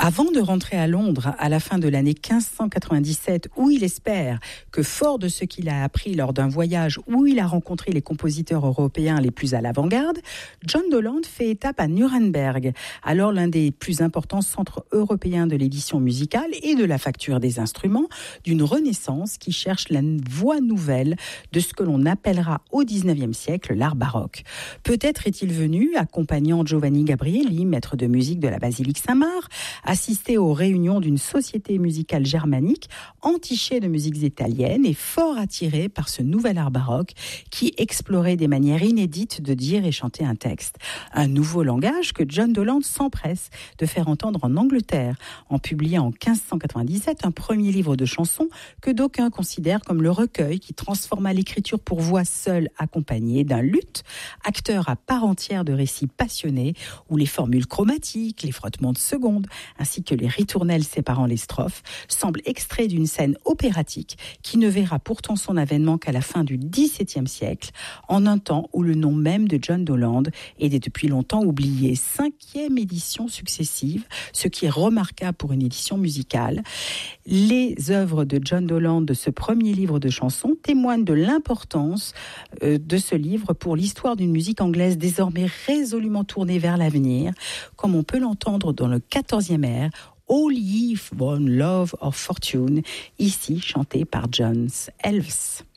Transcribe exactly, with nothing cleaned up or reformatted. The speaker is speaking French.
Avant de rentrer à Londres à la fin de l'année quinze cent quatre-vingt-dix-sept, où il espère que, fort de ce qu'il a appris lors d'un voyage où il a rencontré les compositeurs européens les plus à l'avant-garde, John Doland fait étape à Nuremberg, alors l'un des plus importants centres européens de l'édition musicale et de la facture des instruments, d'une renaissance qui cherche la voie nouvelle de ce que l'on appellera au dix-neuvième siècle l'art baroque. Peut-être est-il venu, accompagnant Giovanni Gabrieli, maître de musique de la basilique Saint-Marc, assister aux réunions d'une société musicale germanique entichée de musiques italiennes et fort attiré par ce nouvel art baroque qui explorait des manières inédites de dire et chanter un texte. Un nouveau langage que John Doland s'empresse de faire entendre en Angleterre, en publiant en quinze cent quatre-vingt-dix-sept un premier livre de chansons que d'aucuns considèrent comme le recueil qui transforma l'écriture pour voix seule accompagnée d'un luth, acteur à part entière de récits passionnés où les formules chromatiques, les frottements de secondes, ainsi que les ritournelles séparant les strophes, semblent extraits d'une scène opératique qui ne verra pourtant son avènement qu'à la fin du dix-septième siècle, en un temps où le nom même de John Doland est depuis longtemps oublié. Cinquième édition successive, ce qui est remarquable pour une édition musicale. Les œuvres de John Doland de ce premier livre de chansons témoignent de l'importance euh, de ce livre pour l'histoire d'une musique anglaise désormais résolument tournée vers l'avenir, comme on peut l'entendre dans le quatorzième air, All Ye One Love of Fortune, ici chanté par John Elves.